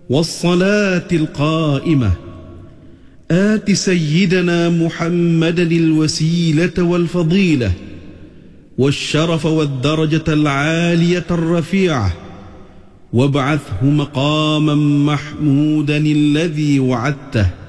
والصلاة القائمة آت سيدنا محمدا الوسيلة والفضيلة والشرف والدرجة العالية الرفيعة وابعثه مقاما محمودا الذي وعدته